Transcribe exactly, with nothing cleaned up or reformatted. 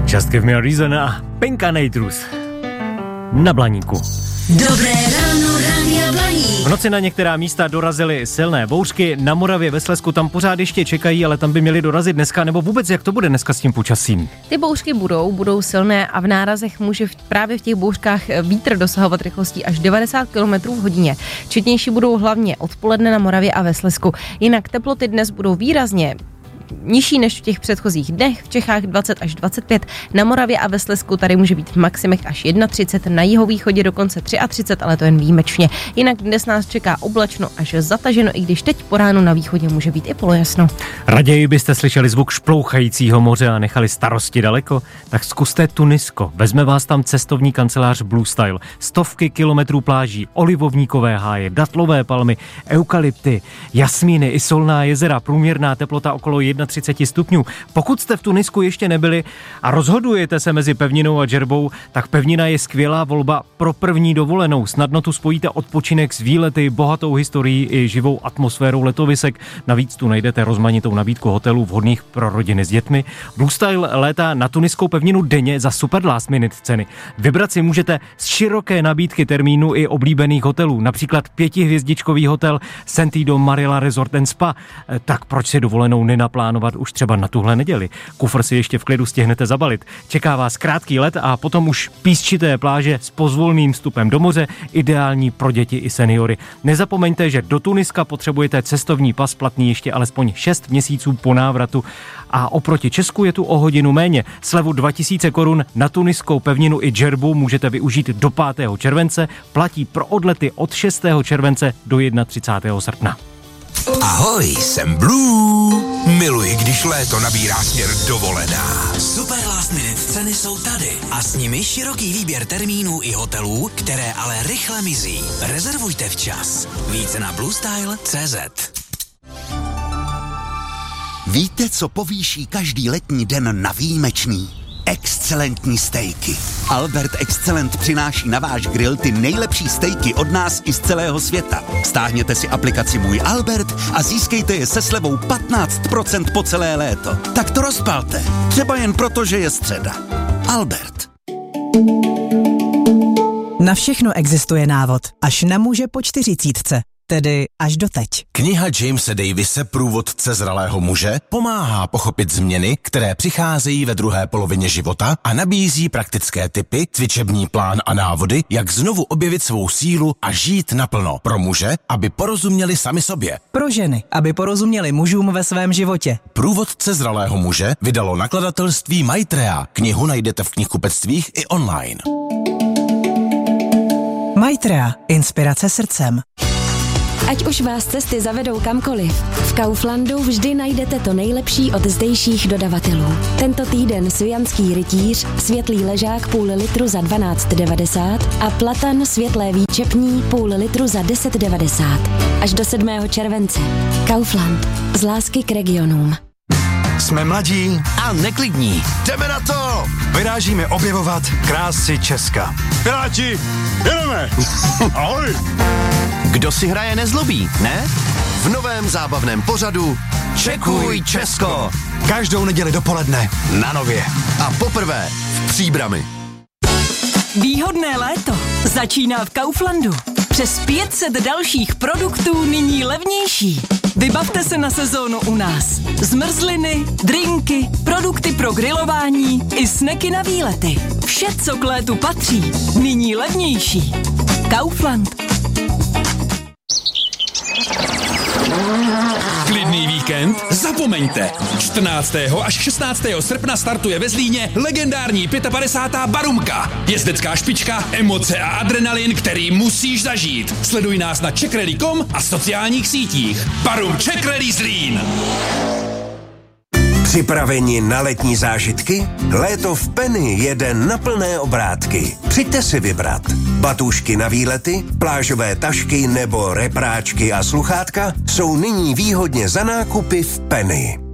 Just Give Me a Reason a Penka Nejtrus na Blaníku. Dobré ráno, Rádia Blaník. V noci na některá místa dorazily silné bouřky, na Moravě, ve Slezsku tam pořád ještě čekají, ale tam by měly dorazit dneska, nebo vůbec jak to bude dneska s tím počasím? Ty bouřky budou, budou silné a v nárazech může v, právě v těch bouřkách vítr dosahovat rychlostí až devadesát kilometrů v hodině. Četnější budou hlavně odpoledne na Moravě a ve Slezsku. Jinak teploty dnes budou výrazně nižší než v těch předchozích dnech, v Čechách dvacet až dvacet pět, na Moravě a ve Slezsku tady může být v maximech až třicet jedna, na jihovýchodě dokonce třicet tři, ale to jen výjimečně. Jinak dnes nás čeká oblačno až zataženo, i když teď po ránu na východě může být i polojasno. Raději byste slyšeli zvuk šplouchajícího moře a nechali starosti daleko? Tak zkuste Tunisko. Vezme vás tam cestovní kancelář Blue Style. Stovky kilometrů pláží, olivovníkové háje, datlové palmy, eukalypty, jasmíny i solná jezera, průměrná teplota okolo třicet jedna stupňů. Pokud jste v Tunisku ještě nebyli a rozhodujete se mezi pevninou a džerbou, tak pevnina je skvělá volba pro první dovolenou. Snadno tu spojíte odpočinek s výlety, bohatou historií i živou atmosférou letovisek. Navíc tu najdete rozmanitou nabídku hotelů vhodných pro rodiny s dětmi. Blue Style létá na tuniskou pevninu denně za super last minute ceny. Vybrat si můžete z široké nabídky termínů i oblíbených hotelů, například pětihvězdičkový hotel Sentido Marilla Resort and Spa. Tak proč si dovolenou nenaplánovat už třeba na tuhle neděli? Kufr si ještě v klidu stihnete zabalit. Čeká vás krátký let a potom už písčité pláže s pozvolným vstupem do moře, ideální pro děti i seniory. Nezapomeňte, že do Tuniska potřebujete cestovní pas platný ještě alespoň šest měsíců po návratu a oproti Česku je tu o hodinu méně. Slevu dva tisíce korun na tuniskou pevninu i džerbu můžete využít do pátého července, platí pro odlety od šestého července do třicátého prvního srpna. Ahoj, jsem Blue. Miluji, když léto nabírá směr dovolená. Super last minute ceny jsou tady a s nimi široký výběr termínů i hotelů, které ale rychle mizí. Rezervujte včas. Více na bluestyle tečka cé zet. Víte, co povýší každý letní den na výjimečný? Excelentní stejky. Albert Excellent přináší na váš grill ty nejlepší stejky od nás i z celého světa. Stáhněte si aplikaci Můj Albert a získejte je se slevou patnáct procent po celé léto. Tak to rozpalte. Třeba jen proto, že je středa. Albert. Na všechno existuje návod. Až na muže po čtyřicítce. Tedy až doteď. Kniha Jamese Davise Průvodce zralého muže pomáhá pochopit změny, které přicházejí ve druhé polovině života a nabízí praktické tipy, cvičební plán a návody, jak znovu objevit svou sílu a žít naplno. Pro muže, aby porozuměli sami sobě. Pro ženy, aby porozuměli mužům ve svém životě. Průvodce zralého muže vydalo nakladatelství Maitreya. Knihu najdete v knihkupectvích i online. Maitreya. Inspirace srdcem. Ať už vás cesty zavedou kamkoliv, v Kauflandu vždy najdete to nejlepší od zdejších dodavatelů. Tento týden sujanský rytíř, světlý ležák půl litru za dvanáct devadesát a platan světlé výčepní půl litru za deset devadesát. Až do sedmého července. Kaufland. Z lásky k regionům. Jsme mladí A neklidní. jdeme na to! Vyrážíme objevovat krásy Česka. Piráti, jedeme! Ahoj! Kdo si hraje nezlobí, ne? V novém zábavném pořadu Čekuj Česko. Každou neděli dopoledne na Nově. A poprvé v Příbrami. Výhodné léto začíná v Kauflandu. Přes pět set dalších produktů nyní levnější. Vybavte se na sezónu u nás. Zmrzliny, drinky, produkty pro grilování i sneky na výlety. Vše, co k létu patří, nyní levnější. Kaufland. Klidný víkend? Zapomeňte! čtrnáctého až šestnáctého srpna startuje ve Zlíně legendární padesátá pátá Barumka. Jezdecká špička, emoce a adrenalin, který musíš zažít. Sleduj nás na czech rally tečka com a sociálních sítích. Barum Czech Rally Zlín. Připraveni na letní zážitky? Léto v Penny jede na plné obrátky. Přijďte si vybrat. Batůžky na výlety, plážové tašky nebo repráčky a sluchátka jsou nyní výhodně za nákupy v Penny.